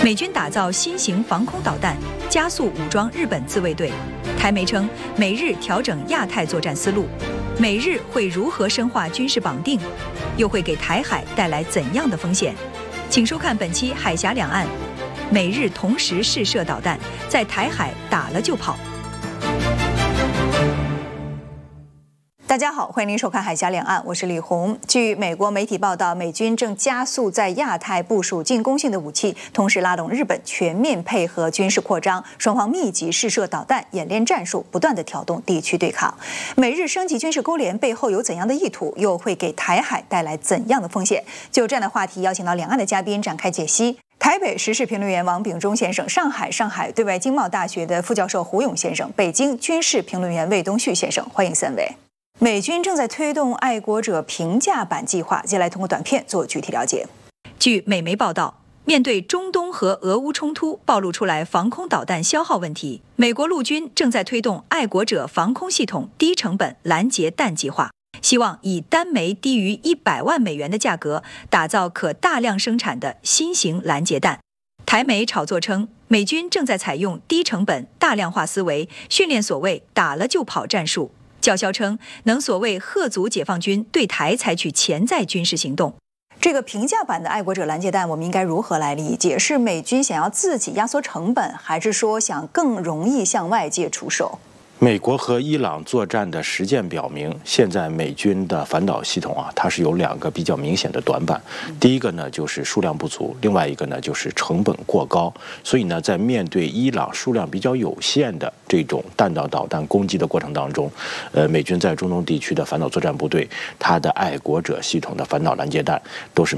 美军打造新型防空导弹，加速武装日本自卫队。台媒称，美日调整亚太作战思路。美日会如何深化军事绑定？又会给台海带来怎样的风险？请收看本期《海峡两岸》。美日同时试射导弹，在台海打了就跑。大家好，欢迎您收看《海峡两岸》，我是李红。据美国媒体报道，美军正加速在亚太部署进攻性的武器，同时拉动日本全面配合军事扩张，双方密集试射导弹，演练战术，不断地挑动地区对抗。美日升级军事勾连背后有怎样的意图？又会给台海带来怎样的风险？就这样的话题，邀请到两岸的嘉宾展开解析。台北时事评论员王炳忠先生，上海对外经贸大学的副教授胡勇先生，北京军事评论员魏东旭先生，欢迎三位。美军正在推动爱国者评价版计划，接下来通过短片做具体了解。据美媒报道，面对中东和俄乌冲突暴露出来防空导弹消耗问题，美国陆军正在推动爱国者防空系统低成本拦截弹计划，希望以单枚低于100万美元的价格打造可大量生产的新型拦截弹。台媒炒作称，美军正在采用低成本大量化思维，训练所谓打了就跑战术。叫嚣称能所谓吓阻解放军对台采取潜在军事行动。这个平价版的爱国者拦截弹，我们应该如何来理解？是美军想要自己压缩成本，还是说想更容易向外界出手？ 美国和伊朗作战的实践表明，现在美军的反导系统它是有两个比较明显的短板。第一个呢就是数量不足，另外一个呢就是成本过高。所以呢，在面对伊朗数量比较有限的这种弹道导弹攻击的过程当中，美军在中东地区的反导作战部队，它的爱国者系统的反导拦截弹都是